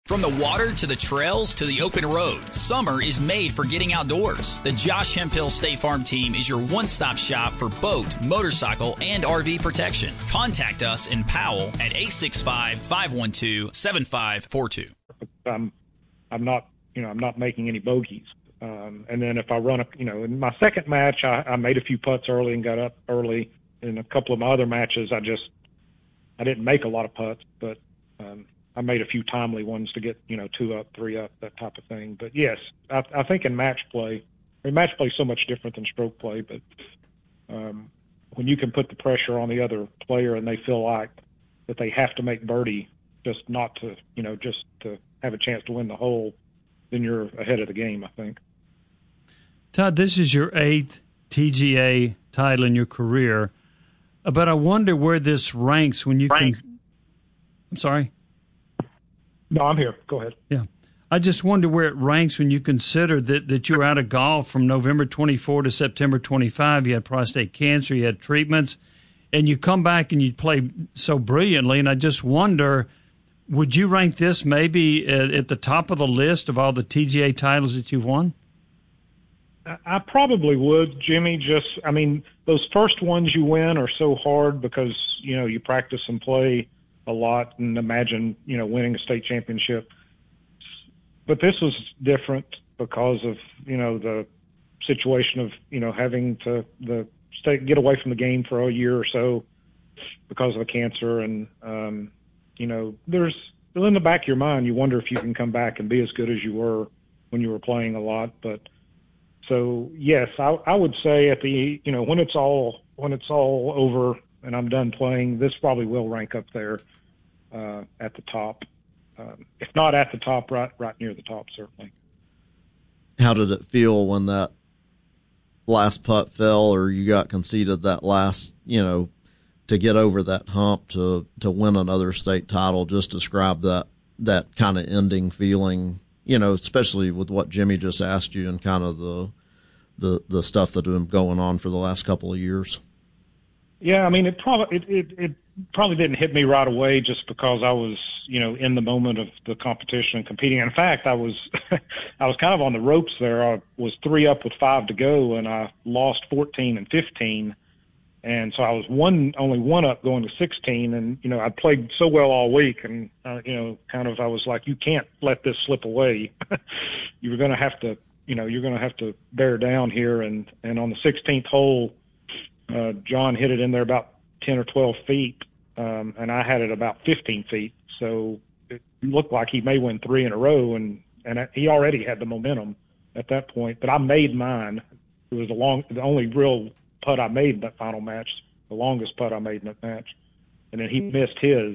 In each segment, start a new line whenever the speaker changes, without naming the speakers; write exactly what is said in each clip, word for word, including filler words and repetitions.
From the water to the trails to the open road, summer is made for getting outdoors. The Josh Hemphill State Farm team is your one-stop shop for boat, motorcycle, and R V protection. Contact us in Powell at eight six five, five one two, seven five four two.
I'm, I'm not, you know, I'm not making any bogeys. Um, and then if I run a, you know, in my second match, I, I made a few putts early and got up early. In a couple of my other matches, I just, I didn't make a lot of putts, but um, I made a few timely ones to get, you know, two up, three up, that type of thing. But yes, I, I think in match play, I mean, match play is so much different than stroke play, but um, when you can put the pressure on the other player and they feel like that they have to make birdie just not to, you know, just to have a chance to win the hole, then you're ahead of the game, I think.
Todd, this is your eighth T G A title in your career, but I wonder where this ranks when you
Rank.
can. I'm sorry.
No, I'm here. Go ahead.
Yeah. I just wonder where it ranks when you consider that, that you were out of golf from November twenty-fourth to September twenty-fifth. You had prostate cancer, you had treatments, and you come back and you play so brilliantly. And I just wonder, would you rank this maybe at, at the top of the list of all the T G A titles that you've won?
I probably would, Jimmy. Just, I mean, those first ones you win are so hard because, you know, you practice and play a lot and imagine, you know, winning a state championship. But this was different because of, you know, the situation of, you know, having to the stay, get away from the game for a year or so because of the cancer. And, um, you know, there's in the back of your mind, you wonder if you can come back and be as good as you were when you were playing a lot. But so, yes, I, I would say at the, you know, when it's all, when it's all over and I'm done playing, this probably will rank up there uh, at the top. Um, if not at the top, right, right near the top, certainly.
How did it feel when that last putt fell, or you got conceded that last, you know, to get over that hump to, to win another state title? Just describe that, that kind of ending feeling, you know, especially with what Jimmy just asked you and kind of the, the, the stuff that had been going on for the last couple of years.
Yeah. I mean, it probably, it, it, it probably didn't hit me right away just because I was, you know, in the moment of the competition and competing. In fact, I was, I was kind of on the ropes there. I was three up with five to go and I lost fourteen and fifteen. And so I was one, only one up going to sixteen. And, you know, I played so well all week and, uh, you know, kind of, I was like, you can't let this slip away. You're going to have to, you know, you're going to have to bear down here. And, and on the sixteenth hole, uh, John hit it in there about ten or twelve feet. Um, and I had it about fifteen feet. So it looked like he may win three in a row. And, and he already had the momentum at that point, but I made mine. It was the long, the only real putt I made in that final match, the longest putt I made in that match. And then he missed his.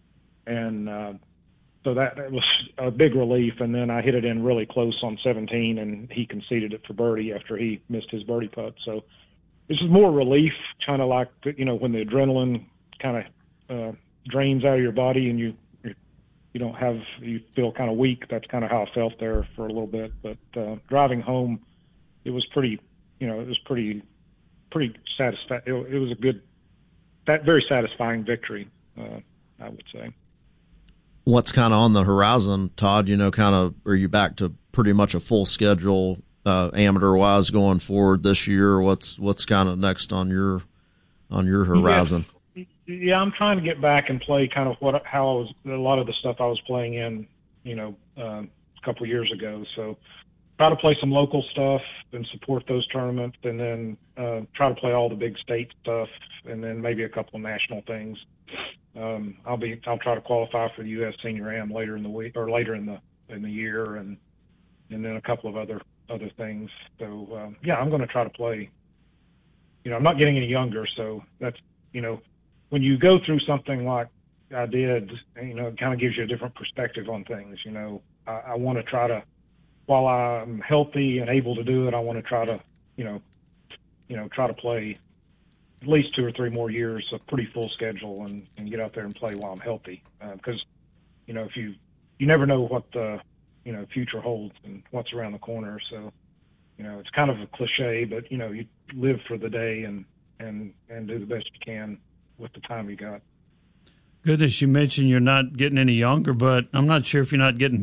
And, uh, so that, that was a big relief. And then I hit it in really close on seventeen and he conceded it for birdie after he missed his birdie putt. So this is more relief, kind of like, you know, when the adrenaline kind of uh, drains out of your body and you, you don't have, you feel kind of weak. That's kind of how I felt there for a little bit. But uh, driving home, it was pretty, you know, it was pretty, pretty satisfying. It, it was a good, that very satisfying victory, uh, I would say.
What's kind of on the horizon, Todd? You know, kind of, are you back to pretty much a full schedule, uh, amateur wise going forward this year? What's, what's kind of next on your, on your horizon?
Yeah, yeah, I'm trying to get back and play kind of what, how I was, a lot of the stuff I was playing in, you know, uh, a couple of years ago. So try to play some local stuff and support those tournaments, and then uh, try to play all the big state stuff, and then maybe a couple of national things. Um, I'll be, I'll try to qualify for the U S Senior Am later in the week or later in the, in the year. And, and then a couple of other, other things. So, um, yeah, I'm going to try to play, you know, I'm not getting any younger. So that's, you know, when you go through something like I did, you know, it kind of gives you a different perspective on things. You know, I, I want to try to, while I'm healthy and able to do it, I want to try to, you know, you know, try to play at least two or three more years, a pretty full schedule, and, and get out there and play while I'm healthy. Uh, because, you know, if you, you never know what the, you know, future holds and what's around the corner. So, you know, it's kind of a cliche, but, you know, you live for the day and, and, and do the best you can with the time you got.
Goodness, you mentioned you're not getting any younger, but I'm not sure if you're not getting